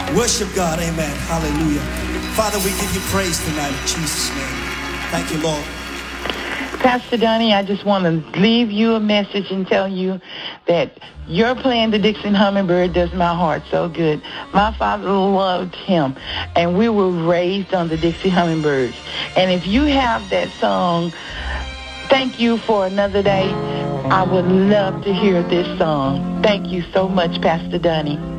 Worship God, amen. Hallelujah. Father, we give you praise tonight in Jesus' name. Thank you, Lord. Pastor Donnie, I just want to leave you a message and tell you that your playing the Dixie Hummingbird does my heart so good. My father loved him, and we were raised on the Dixie Hummingbirds. And if you have that song, Thank You for Another Day, I would love to hear this song. Thank you so much, Pastor Donnie.